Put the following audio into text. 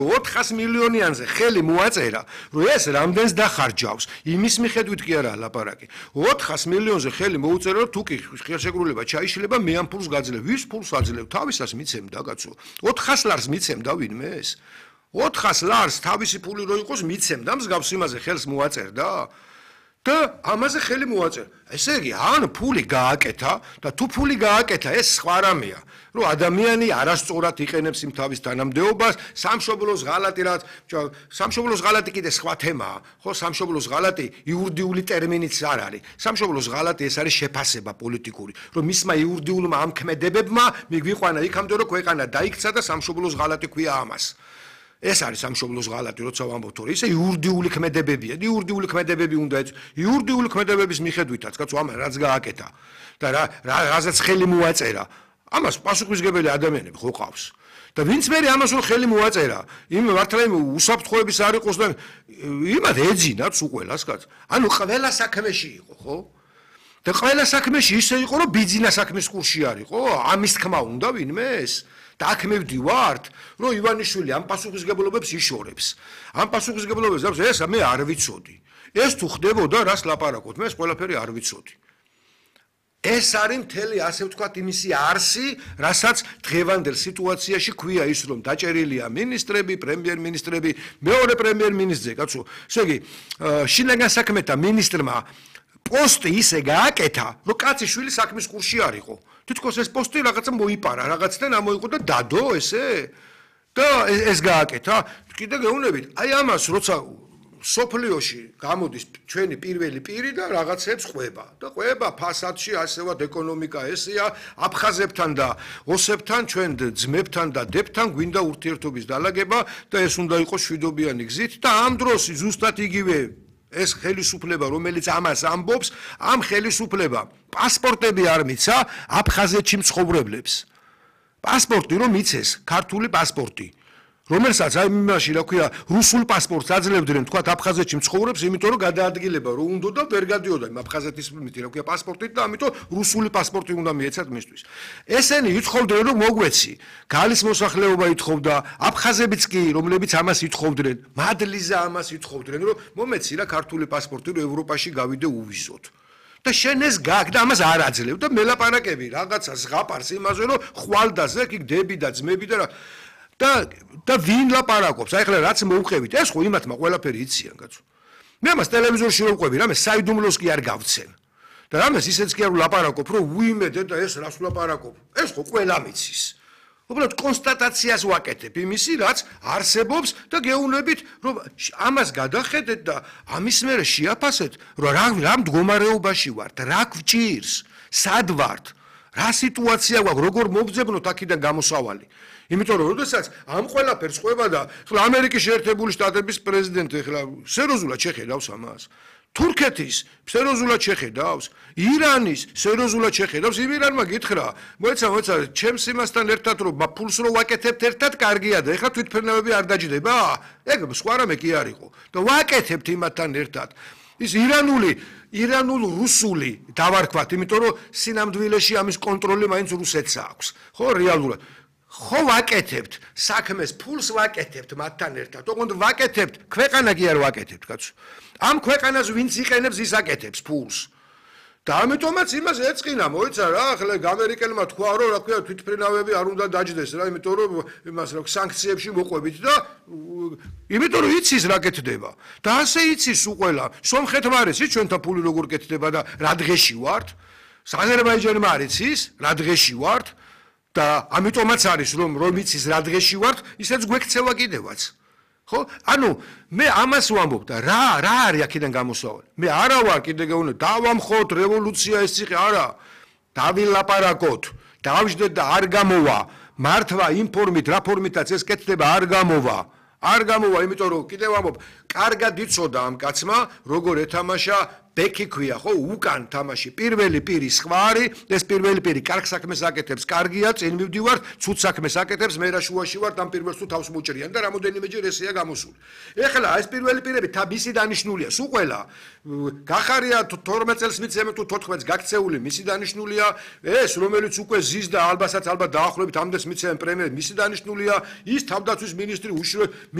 400 მილიონიანზე ხელი მოაწერა, რომ ეს რამდენს დახარჯავს. იმის მიხედვით კი არა ლაპარაკი. 400 მილიონზე ხელი მოუწერა, რომ თუ კი ხელშეკრულება ჩაიშლება, მე ამ ფულს გაძლევ. ვის ფულს აძლევ? თავისას მიცემდა, კაცო. 400 ლარს მიცემდა ვინმე ეს? 400 ლარს თავისი ფული რო იყოს მიცემდა, მსგავს იმაზე ხელს მოაწერდა? და ამაზე ხელი მოაწერა. ესე იგი, ან ფული გააკეთა და თუ ფული გააკეთა, ეს სხვა რამეა. რომ ადამიანი არასწორად იყენებს იმ თავის თანამდებობას, სამშობლოს ღალატი რაც სამშობლოს ღალატი კიდე სხვა თემაა, ხო, სამშობლოს ღალატი იურიდიული ტერმინიც არ არის. სამშობლოს ღალატი ეს არის შეფასება პოლიტიკური, რომ მისმა იურიდიულმა ამ ქმედებებმა მიგვიყვანა იქამდე, რომ ქვეყანა დაიქცა და სამშობლოს ღალატი ქვია ამას. ეს არის სამშობლოს ღალატი, როცა ვამბობთ, რომ ისე იურიდიული ქმედებებია, იურიდიული ქმედებები უნდა ეც, იურიდიული ქმედებების მიხედვითაც, კაცო, ამ რაც გააკეთა და რაზეც ხელი მოაწერა, ამას პასუხისმგებელი ადამიანები ხო ყავს. და ვინც მე ამას რომ ხელი მოაწერა, იმ მართლა იმ უსაფრთხოების არ იყოს და იმათ ეძინათ უყველას კაც. ანუ ყველა საქმეში იყო, ხო? და ყველა საქმეში ისე იყო, რომ ბიძინა საქმის კურსში არ იყო, ამის თქმა უნდა ვინმე ეს. და აქ მე ვდივართ, რომ ივანიშვილი ამ პასუხისმგებლობებს იშორებს. ამ პასუხისმგებლობებს ეს მე არ ვიცოდი. ეს თუ ხდებოდა, რას ლაპარაკობთ, მე ეს ყველაფერი არ ვიცოდი. ეს არის მთელი, ასე ვთქვათ, იმისი არსი, რასაც დღევანდელ სიტუაციაში ქვია ის, რომ დაჭერილია მინისტრები, პრემიერ-მინისტრები, მეორე პრემიერ-მინისტრზე, კაცო. ესე იგი, შინაგან საქმეთა მინისტრმა პოსტი ისე გააკეთა, რომ კაცი შვილი საქმის კურსში არ იყო. თითქოს ეს პოსტი რაღაცა მოიპარა, რაღაციდან ამოიყო და დადო ესე. და ეს გააკეთა. კიდე გეუბნებით, აი ამას როცა სოფლიოში გამოდის ჩვენი პირველი პირი და რაღაცებს ყვება. და ყვება ფასადში ასევად ეკონომიკა ესეა, აფხაზებთან და ოსებთან, ჩვენ ძმებთან და დებთან გვინდა ურთიერთობის დალაგება და ეს უნდა იყოს შვიდობიანი გზით და ამ დროს ზუსტად იგივე ეს ხელისუფლება, რომელიც ამას ამბობს, ამ ხელისუფლება პასპორტები არ მიცა აფხაზეთში მცხოვრებლებს. პასპორტი რომ მიცეს, ქართული პასპორტი, რომელსაც აი იმაში რა ქვია, რუსულ პასპორტს აძლევდნენ, თქვა აფხაზეთში მცხოვრებს, იმიტომ რომ გადაადგილება რო უნდა და ვერ გადიოდა იმ აფხაზეთის რა ქვია პასპორტით და ამიტომ რუსული პასპორტი უნდა მიეცათ მისთვის. ესენი ითხოვდნენ რომ მოგვეცი, გალის მოსახლეობა ითხოვდა, აფხაზებიც კი, რომლებიც ამას ითხოვდნენ, მადლიზა ამას ითხოვდნენ, რომ მომეცი რა ქართული პასპორტი რომ ევროპაში გავიდე უვიზოთ. და შენ ეს გაგ და ამას არ აძლევ და მელაპარაკები რაღაცა ზღაპარს იმაზე რომ ხვალდაზე იქ დები და ძმები და ვინ ლაპარაკობს? აი ხლა რაც მოვყევით, ეს ხო იმათმა ყველაფერი იციან, კაცო. მე ამას ტელევიზორში რომ ვყვები, რამე საიდუმლოს კი არ გავცენ. და რამეს ისეც კი არ ვლაპარაკობ, რომ უიმედე და ეს რას ვლაპარაკობ. ეს ხო ყველა მიცის. უბრალოდ კონსტატაციას ვაკეთებ იმისი, რაც არსებობს და გეუბნებით, რომ ამას გადახედეთ და ამის მერე შეაფასეთ, რომ რა მდგომარეობაში ვართ, რა გვჭირს, სად ვართ, რა სიტუაცია გვაქვს, როგორ მოვძებნოთ აქედან გამოსავალი. იმიტომ რომ როდესაც ამ ყველაფერს ყვება და ხლა ამერიკის შეერთებული შტატების პრეზიდენტი ხლა სერიოზულად შეხედავს ამას. თურქეთის სერიოზულად შეხედავს, ირანის სერიოზულად შეხედავს, ირანმა გითხრა, მოეცა, ჩემს იმასთან ერთად რომ ფულს რო ვაკეთებთ ერთად, კარგია და ეხლა თვითმფრინავები არ დაჯდება? ეგ სხვა რამე კი არ იყო. და ვაკეთებთ იმათთან ერთად. ის ირანულ-რუსული დავარქვათ, იმიტომ რომ სინამდვილეში ამის კონტროლი მაინც რუსეთს აქვს. ხო, რეალურად. ხო ვაკეთებთ საქმეს, ფულს ვაკეთებთ მათთან ერთად. ოღონდ ვაკეთებთ, ქვეყანა კი არ ვაკეთებთ, კაცო. ამ ქვეყანას ვინც იყენებს, ის აკეთებს ფულს. და ამიტომაც იმას ეწყინა, მოიცა რა, ახლა ამერიკელმა თქვა, რომ რა ქვია, თვითმფრინავები არ უნდა დაჯდეს რა, იმიტომ რომ იმას რა სანქციებში მოყვებით და იმიტომ რომ იცის რა კეთდება. და ასე იცის უყველა. სომხეთმა არ იცის ჩვენთან ფული როგორ კეთდება და რა დღეში ვართ. აზერბაიჯანმა არ იცის რა დღეში ვართ. და ამიტომაც არის რომ იცის რა დღეში ვართ, ისეც გვექცევა კიდევაც. ხო? ანუ მე ამას ვამბობ და რა არის აქედან გამოსავალი? მე არა ვარ კიდე გეუბნები, დავამხოთ რევოლუცია ეს ციხე, არა. დავილაპარაკოთ, დავждეთ და არ გამოვა. მართვა იმ ფორმით, რა ფორმითაც ეს კეთდება, არ გამოვა. არ გამოვა, იმიტომ რომ კიდევ ვამბობ, კარგად იცოდა ამ კაცმა, როგორ ეთამაშა ბექი ქვია ხო უკან თამაში პირველი პირი სხვა არის ეს პირველი პირი კარგ საქმეს აკეთებს კარგია წინ მივდივართ ცუდ საქმეს აკეთებს მე რა შუაში ვარ ამ პირველს თუ თავს მოჭრიან და რამოდენიმეჯერ ესეა გამოსული ეხლა ეს პირველი პირები მისი დანიშნულია სულ ყველა გახარია 12 წელს მიცემენ თუ 14-ს გაქცეული მისი დანიშნულია ეს რომელიც უკვე ზის და ალბათ დაახლოებით ამდენს მიცემენ პრემიერ მისი დანიშნულია ის თავდაცვის მინისტრი